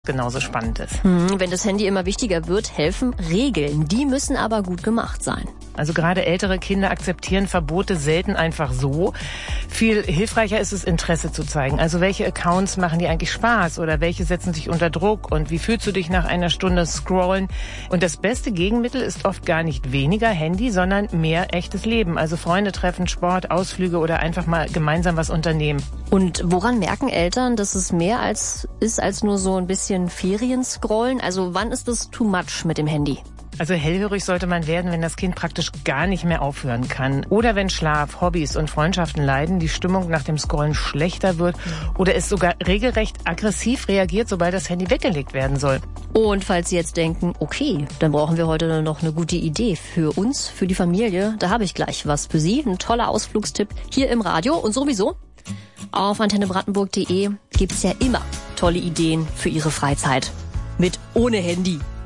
genauso spannend ist. Wenn das Handy immer wichtiger wird, helfen Regeln. Die müssen aber gut gemacht sein. Also gerade ältere Kinder akzeptieren Verbote selten einfach so. Viel hilfreicher ist es, Interesse zu zeigen. Also welche Accounts machen dir eigentlich Spaß oder welche setzen dich unter Druck und wie fühlst du dich nach einer Stunde Scrollen? Und das beste Gegenmittel ist oft gar nicht weniger Handy, sondern mehr echtes Leben. Also Freunde treffen, Sport, Ausflüge oder einfach mal gemeinsam was unternehmen. Und woran merken Eltern, dass es mehr als nur so ein bisschen Ferien-Scrollen? Also wann ist es too much mit dem Handy? Also hellhörig sollte man werden, wenn das Kind praktisch gar nicht mehr aufhören kann. Oder wenn Schlaf, Hobbys und Freundschaften leiden, die Stimmung nach dem Scrollen schlechter wird oder es sogar regelrecht aggressiv reagiert, sobald das Handy weggelegt werden soll. Und falls Sie jetzt denken, okay, dann brauchen wir heute noch eine gute Idee für uns, für die Familie, da habe ich gleich was für Sie. Ein toller Ausflugstipp hier im Radio und sowieso auf antennebrandenburg.de gibt's ja immer tolle Ideen für Ihre Freizeit. Mit ohne Handy.